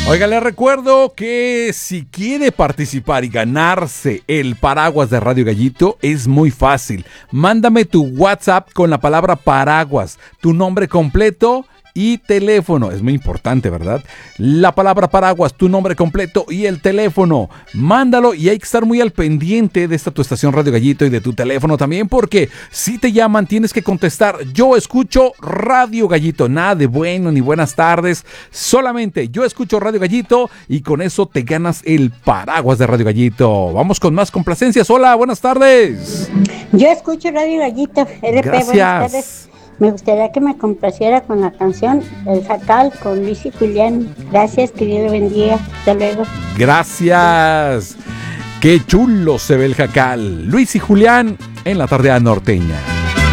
Oiga, le recuerdo que si quiere participar y ganarse el paraguas de Radio Gallito, es muy fácil. Mándame tu WhatsApp con la palabra paraguas, tu nombre completo y teléfono. Es muy importante, ¿verdad? La palabra paraguas, tu nombre completo y el teléfono. Mándalo y hay que estar muy al pendiente de esta tu estación Radio Gallito y de tu teléfono también, porque si te llaman tienes que contestar: yo escucho Radio Gallito. Nada de bueno ni buenas tardes, solamente yo escucho Radio Gallito, y con eso te ganas el paraguas de Radio Gallito. Vamos con más complacencias. Hola, buenas tardes. Yo escucho Radio Gallito, RP. Gracias. Buenas tardes. Me gustaría que me complaciera con la canción El Jacal con Luis y Julián. Gracias, que Dios le bendiga. Hasta luego. Gracias. Qué chulo se ve el Jacal. Luis y Julián en la tarde norteña.